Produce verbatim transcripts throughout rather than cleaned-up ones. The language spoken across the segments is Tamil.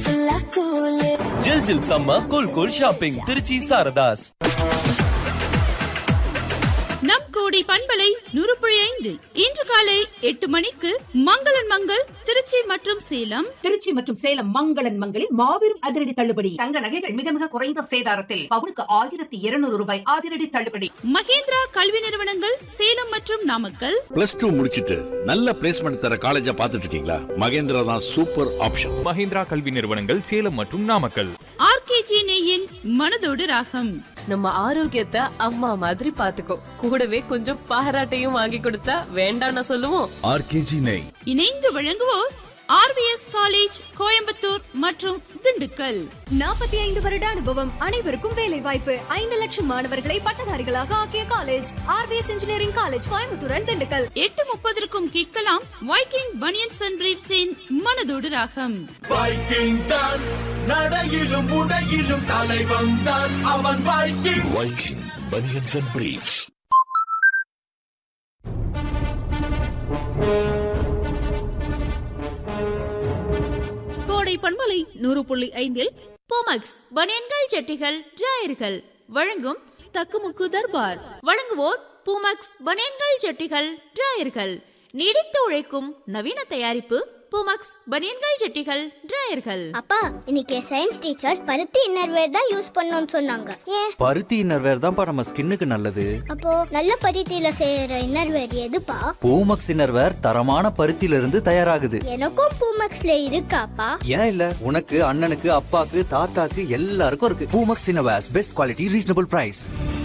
ஜில் ஜில் சம்ம cool cool shopping Trichy Saradhas. நம் கோடி பண்பலை நூறு புள்ளி ஐந்து இன்று காலை எட்டு மணிக்கு மங்களன் மங்கள் திருச்சி மற்றும் சேலம். திருச்சி மற்றும் சேலம் மங்களன் மங்களில் மாபெரும் அதிரடி தள்ளுபடி. தங்க நகைகள் மிக மிக குறைந்த சேதாரத்தில் பவுனுக்கு ஆயிரத்தி இருநூறு ரூபாய் அதிரடி தள்ளுபடி. மகேந்திரா கல்வி நிறுவனங்கள் சேலம் மற்றும் நாமக்கல். பிளஸ் டூ முடிச்சிட்டு நல்ல பிளேஸ்மெண்ட் தர காலேஜா பாத்துட்டு இருக்கீங்களா? மகேந்திரா தான் சூப்பர் ஆப்ஷன். மகேந்திரா கல்வி நிறுவனங்கள் சேலம் மற்றும் நாமக்கல். ஆர்கேஜி நெய்யின் மனதோடு ராகம். நம்ம ஆரோக்கியத்தை அம்மா மாதிரி பாத்துக்கோ, கூடவே கொஞ்சம் பாராட்டையும் வாங்கி கொடுத்தா வேண்டாம்னு சொல்லுவோம். ஆர்கேஜி நெய் இணைந்து வழங்குவோர் ஆர்விஎஸ் காலேஜ் கோயம்புத்தூர் மற்றும் திண்டுக்கல். நாற்பத்தி ஐந்து வருட அனுபவம், அனைவருக்கும் வேலை வாய்ப்பு. ஐந்து லட்சம் மாணவர்களை பட்டதாரிகளாக ஆக்கிய college RVS engineering college Coimbatore and Dindigul. எட்டு முப்பதற்கும் கேட்கலாம் வைக்கிங் பனியன்ஸ் அண்ட் பிரீவ்ஸின் மனதோடு ராகம். வைக்கிங் தான் நடையிலும் உடையிலும் தலைவன் தான் அவன். Viking Viking banians and briefs. கோடை பண்பலை நூறு புள்ளி ஐந்தில் போமக்ஸ் பனியன்கள் ஜட்டிகள் டிராயர்கள் வழங்கும் தக்குமுக்கு தர்பார். வழங்குவோர் பூமக்ஸ் பனியன்கள் ஜட்டிகள் டிராயர்கள். நீடித்து உழைக்கும் நவீன தயாரிப்பு பூமக்ஸ் பனியன்கள் ஜட்டிகள் டிராயர்கள். அப்பா, இன்னைக்கு சயின்ஸ் டீச்சர் பருத்தி இன்னர்வேர் தான் யூஸ் பண்ணணும்னு சொன்னாங்க. ஏன்? பருத்தி இன்னர்வேர் தான்ப்பா நம்ம ஸ்கின்னுக்கு நல்லது. அப்போ நல்ல பருத்தியில செய்யற இன்னர்வேர் எதுப்பா? பூமக்ஸ் இன்னர்வேர் தரமான பருத்தியில இருந்து தயாராகுது. எனக்கும் பூமக்ஸ்ல இருக்காப்பா? ஏன் இல்ல, உனக்கு அண்ணனுக்கு அப்பாக்கு தாத்தாக்கு எல்லாருக்கும் இருக்கு. Poomex innerwears best quality reasonable price.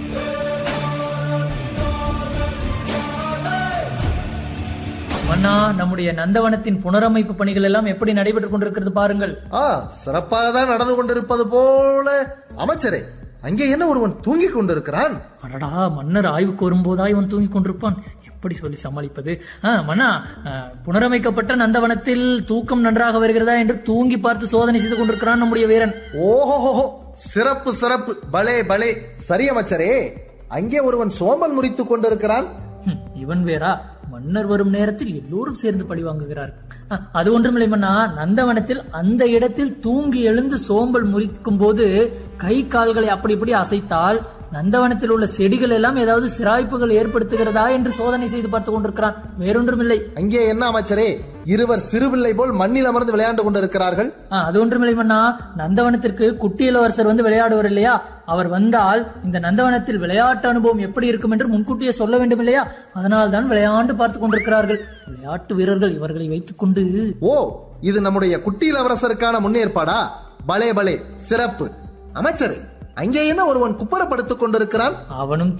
மன்னா, நம்முடைய நந்தவனத்தின் புனரமைப்பு பணிகள் எல்லாம் எப்படி நடைபெற்றுக் கொண்டிருக்கிறது பாருங்கள். சிறப்பாக தான் நடந்து கொண்டிருப்பது போல. அமைச்சரே, அங்கே என்ன ஒருவன் தூங்கிக் கொண்டிருக்கிறான்? அடடா, மன்னர் ஆய்வுக்கு வரும்போதா இவன் தூங்கிக் கொண்டிருப்பான்? எப்படி சொல்லி சமாளிப்பது? மன்னா, புனரமைக்கப்பட்ட நந்தவனத்தில் தூக்கம் நன்றாக வருகிறதா என்று தூங்கி பார்த்து சோதனை செய்து கொண்டிருக்கிறான் நம்முடைய வீரன். ஓஹோ, சிறப்பு சிறப்பு, பலே பலே. சரி அமைச்சரே, அங்கே ஒருவன் சோம்பல் முறித்துக் கொண்டிருக்கிறான். இவன் வேறா? மன்னர் வரும் நேரத்தில் எல்லோரும் சேர்ந்து பழி வாங்குகிறார். அது ஒன்றுமில்லை மன்னா, நந்தவனத்தில் அந்த இடத்தில் தூங்கி எழுந்து சோம்பல் முறிக்கும் போது கை கால்களை அப்படி இப்படி அசைத்தால் நந்தவனத்தில் உள்ள செடிகள் எல்லாம் ஏதாவது சிராய்ப்புகள் ஏற்படுத்துகிறதா என்று சோதனை செய்து பார்த்து கொண்டிருக்கிறான். வேறொன்றுமில்லை. அங்கே என்ன அமைச்சரே, இருவர் சிறுபிள்ளை போல் மண்ணில் அமர்ந்து விளையாண்டு கொண்டிருக்கிறார்கள். அது ஒன்றுமில்லை மன்னா, நந்தவனத்திற்கு குட்டி இளவரசர் வந்து விளையாடுவார் இல்லையா? அவர் வந்தால் இந்த நந்தவனத்தில் விளையாட்டு அனுபவம் எப்படி இருக்கும் என்று முன்கூட்டியே சொல்ல வேண்டும் இல்லையா? அதனால் தான் விளையாண்டு பார்த்து கொண்டிருக்கிறார்கள் விளையாட்டு வீரர்கள் இவர்களை வைத்துக் கொண்டு. ஓ, இது நம்முடைய குட்டி இளவரசருக்கான முன்னேற்பாடா? பலே பலே, சிறப்பு. அமைச்சரே, அங்கே என்ன ஒருவன் குப்பரப்படுத்திக் கொண்டிருக்கிறான்? அவனும்